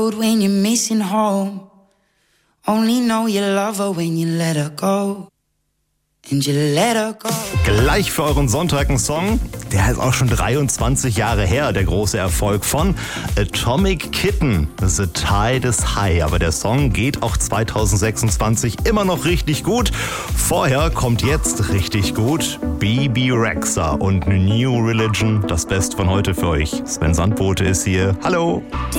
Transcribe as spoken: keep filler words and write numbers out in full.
When you're missing home, only know you love her when you let her go. And you let her go. Gleich für euren Sonntag ein Song, der ist auch schon dreiundzwanzig Jahre her, der große Erfolg von Atomic Kitten, The Tide is High. Aber der Song geht auch zweitausendsechsundzwanzig immer noch richtig gut. Vorher kommt jetzt richtig gut Bebe Rexha und New Religion, das Beste von heute für euch. Sven Sandbote ist hier. Hallo!